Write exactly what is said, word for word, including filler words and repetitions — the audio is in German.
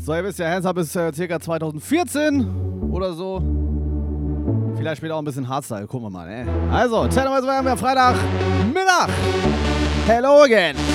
So, ihr wisst ja, Hands Up ist äh, circa zwanzig vierzehn oder so. Vielleicht später auch ein bisschen Hardstyle, gucken wir mal, ey. Also, Techno, wir haben ja Freitag Mittag. Hello again.